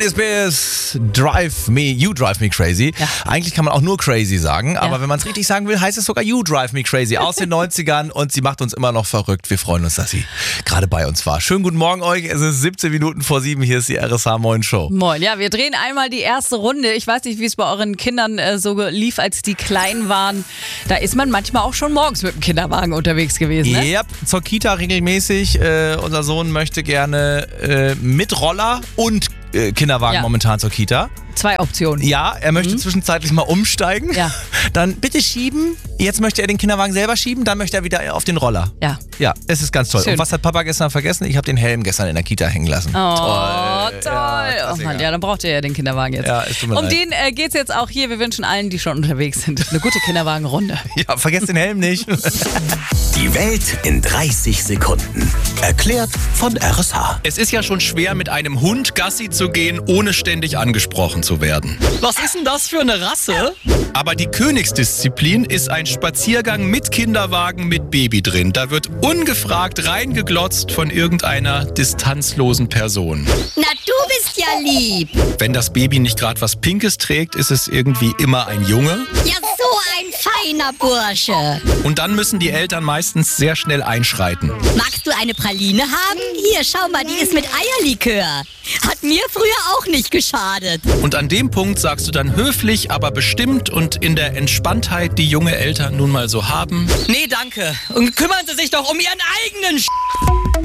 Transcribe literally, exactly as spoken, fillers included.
Britney Spears, Drive Me, You Drive Me Crazy. Ja. Eigentlich kann man auch nur crazy sagen, aber Ja. wenn man es richtig sagen will, heißt es sogar You Drive Me Crazy aus den neunzigern und sie macht uns immer noch verrückt. Wir freuen uns, dass sie gerade bei uns war. Schönen guten Morgen euch, es ist siebzehn Minuten vor sieben, hier ist die R S H Moin Show. Moin, ja, wir drehen einmal die erste Runde. Ich weiß nicht, wie es bei euren Kindern äh, so lief, als die klein waren. Da ist man manchmal auch schon morgens mit dem Kinderwagen unterwegs gewesen, ne? Yep, zur Kita regelmäßig. Äh, unser Sohn möchte gerne äh, mit Roller und äh, Kinderwagen Ja. momentan zur Kita. Zwei Optionen. Ja, er möchte zwischenzeitlich mal umsteigen. Ja. Dann bitte schieben. Jetzt möchte er den Kinderwagen selber schieben, dann möchte er wieder auf den Roller. Ja. Ja, es ist ganz toll. Schön. Und was hat Papa gestern vergessen? Ich habe den Helm gestern in der Kita hängen lassen. Oh, toll. toll. Ja, oh Mann, ja, dann braucht ihr ja den Kinderwagen jetzt. Ja, es tut mir um leid. den äh, geht's jetzt auch hier. Wir wünschen allen, die schon unterwegs sind, eine gute Kinderwagenrunde. Ja, vergesst den Helm nicht. Die Welt in dreißig Sekunden. Erklärt von R S H. Es ist ja schon schwer, mit einem Hund Gassi zu gehen, ohne ständig angesprochen zu werden. Was ist denn das für eine Rasse? Aber die Königsdisziplin ist ein Spaziergang mit Kinderwagen mit Baby drin. Da wird ungefragt reingeglotzt von irgendeiner distanzlosen Person. Na, du bist ja lieb. Wenn das Baby nicht gerade was Pinkes trägt, ist es irgendwie immer ein Junge. Ja, so ein feiner Bursche. Und dann müssen die Eltern meistens sehr schnell einschreiten. Magst du eine Praline haben? Hier, schau mal, die ist mit Eierlikör. Hat mir früher auch nicht geschadet. Und an dem Punkt sagst du dann höflich, aber bestimmt und in der Entspanntheit, die junge Eltern nun mal so haben: Nee, danke. Und kümmern Sie sich doch um Ihren eigenen Sch